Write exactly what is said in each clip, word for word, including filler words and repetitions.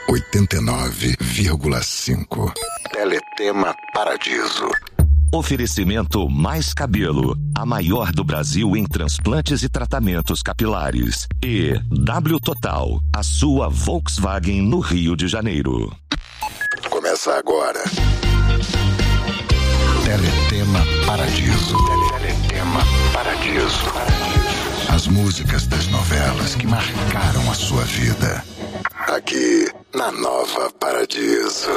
oitenta e nove vírgula cinco. Teletema Paradiso. Oferecimento Mais Cabelo, a maior do Brasil em transplantes e tratamentos capilares. E W Total, a sua Volkswagen no Rio de Janeiro. Começa agora. Teletema Paradiso. Teletema Paradiso. As músicas das novelas que marcaram a sua vida. Aqui na Nova Paradiso.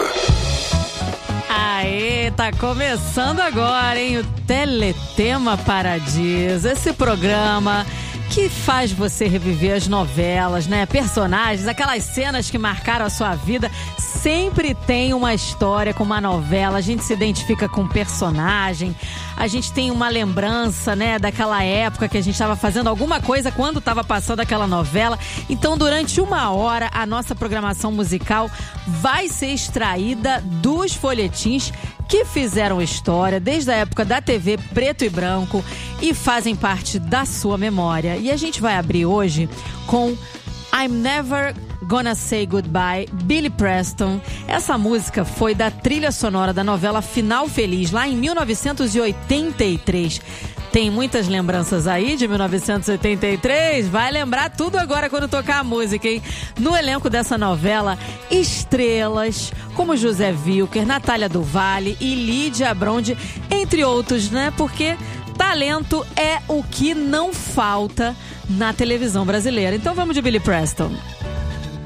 Aê, tá começando agora, hein? O Teletema Paradiso. Esse programa que faz você reviver as novelas, né? Personagens, aquelas cenas que marcaram a sua vida. Sempre tem uma história com uma novela. A gente se identifica com um personagem. A gente tem uma lembrança, né? Daquela época que a gente estava fazendo alguma coisa quando estava passando aquela novela. Então, durante uma hora, a nossa programação musical vai ser extraída dos folhetins que fizeram história desde a época da T V preto e branco e fazem parte da sua memória. E a gente vai abrir hoje com I'm Never Gonna Say Goodbye, Billy Preston. Essa música foi da trilha sonora da novela Final Feliz, lá em mil novecentos e oitenta e três. Tem muitas lembranças aí de mil novecentos e oitenta e três? Vai lembrar tudo agora quando tocar a música, hein? No elenco dessa novela, estrelas como José Wilker, Natália do Vale e Lídia Bronde, entre outros, né? Porque talento é o que não falta na televisão brasileira. Então vamos de Billy Preston.